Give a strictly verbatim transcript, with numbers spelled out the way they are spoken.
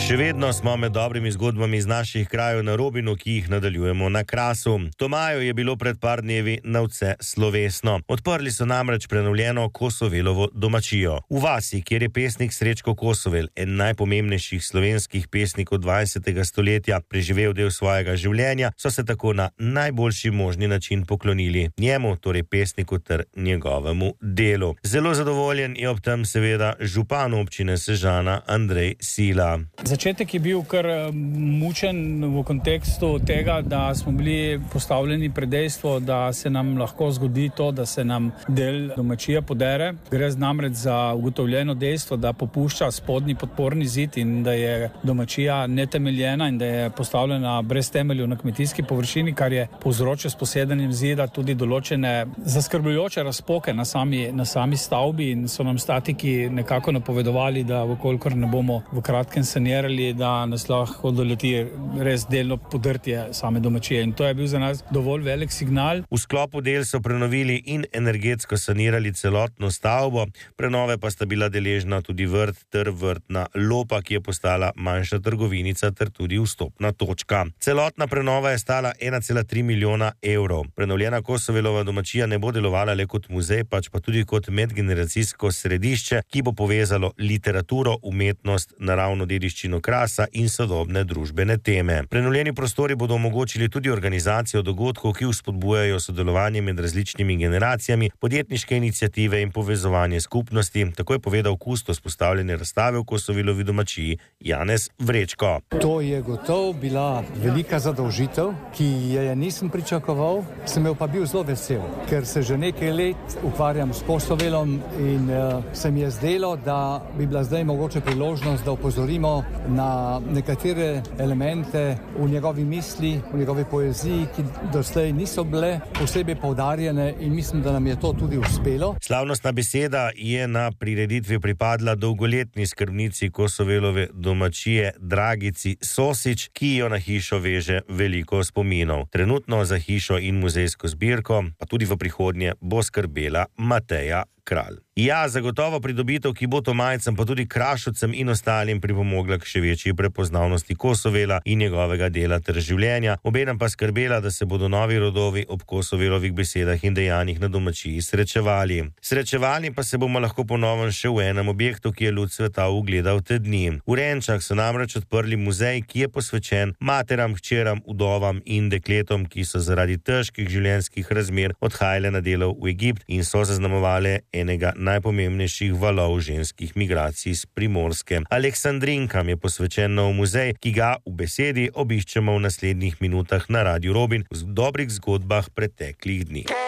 Še vedno smo med dobrimi zgodbami iz naših krajev na Robinu, ki jih nadaljujemo na Krasu. Tomajo je bilo pred par dnevi nadvse slovesno. Odprli so namreč prenovljeno Kosovelovo domačijo. V vasi, kjer je pesnik Srečko Kosovel, en najpomembnejših slovenskih pesnikov dvajsetega stoletja, preživel del svojega življenja, so se tako na najboljši možni način poklonili njemu, torej pesniku ter njegovemu delu. Zelo zadovoljen je ob tem seveda župan občine Sežana Andrej Sila. Začetek je bil kar mučen v kontekstu tega, da smo bili postavljeni pred dejstvo, da se nam lahko zgodi to, da se nam del domačije podere. Gre namreč za ugotovljeno dejstvo, da popušča spodnji podporni zid in da je domačija netemeljena in da je postavljena brez temelju na kmetijski površini, kar je povzročilo s posedanjem zida tudi določene zaskrbljujoče razpoke na sami, na sami stavbi in so nam statiki nekako napovedovali, da vkolikor ne bomo v kratkem sanirali, da nas lahko doleti res delno podrtje same domačije. In to je bil za nas dovolj velik signal. V sklopu del so prenovili in energetsko sanirali celotno stavbo, prenove pa sta bila deležna tudi vrt ter vrtna lopa, ki je postala manjša trgovinica ter tudi vstopna točka. Celotna prenova je stala ena cela tri milijona evrov. Prenovljena Kosovelova domačija ne bo delovala le kot muzej, pač pa tudi kot medgeneracijsko središče, ki bo povezalo literaturo, umetnost, naravno dediščino Krasa in sodobne družbene teme. Prenovljeni prostori bodo omogočili tudi organizacijo dogodkov, ki vzpodbujajo sodelovanje med različnimi generacijami, podjetniške iniciative in povezovanje skupnosti, tako je povedal kustos postavljene razstave v Kosovelovi domačiji Janez Vrečko. To je gotovo bila velika zadolžitev, ki je nisem pričakoval, sem jo pa bil zelo vesel, ker se že nekaj let ukvarjam s Kosovelom in uh, se mi je zdelo, da bi bila zdaj mogoče priložnost, da opozorimo na nekatere elemente v njegovi misli, v njegovi poeziji, ki doslej niso bile posebej poudarjene in mislim, da nam je to tudi uspelo. Slavnostna beseda je na prireditvi pripadla dolgoletni skrbnici Kosovelove domačije Dragici Sosič, ki jo na hišo veže veliko spominov. Trenutno za hišo in muzejsko zbirko, pa tudi v prihodnje, bo skrbela Mateja Kralj. Ja, zagotovo pridobitev, ki bo Tomajcem, pa tudi Krašovcem in ostalim pripomogla k še večji prepoznavnosti Kosovela in njegovega dela ter življenja, obenem pa skrbela, da se bodo novi rodovi ob Kosovelovih besedah in dejanjih na domačiji srečevali. Srečevali pa se bomo lahko ponovno še v enem objektu, ki je luč sveta ugledal te dni. V Renčah so namreč odprli muzej, ki je posvečen materam, hčeram, vdovam in dekletom, ki so zaradi težkih življenjskih razmer odhajale na delo v Egipt in so zaznamovale enega najpomembnejših valov ženskih migracij z Primorske. Aleksandrinkam je posvečen nov muzej, ki ga v besedi obiščemo v naslednjih minutah na Radiu Robin v dobrih zgodbah preteklih dni.